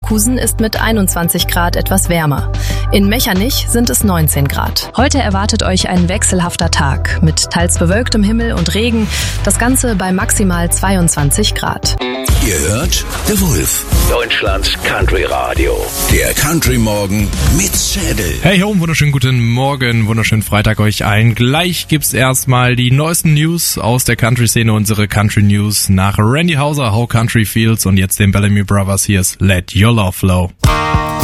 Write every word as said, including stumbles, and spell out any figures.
Leverkusen ist mit einundzwanzig Grad etwas wärmer. In Mechernich sind es neunzehn Grad. Heute erwartet euch ein wechselhafter Tag mit teils bewölktem Himmel und Regen. Das Ganze bei maximal zweiundzwanzig Grad. Ihr hört The Wolf. Deutschlands Country Radio. Der Country Morgen mit Schädel. Hey ho, wunderschönen guten Morgen, wunderschönen Freitag euch allen. Gleich gibt's erstmal die neuesten News aus der Country-Szene, unsere Country News nach Randy Houser, How Country Feels und jetzt den Bellamy Brothers. Hier ist Let Your Love Flow.